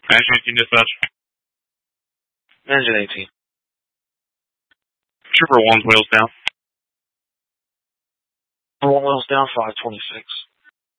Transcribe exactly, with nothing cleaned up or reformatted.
Engine eighteen dispatch. Engine eighteen. Trooper one's wheels down. One wheels down, five twenty-six.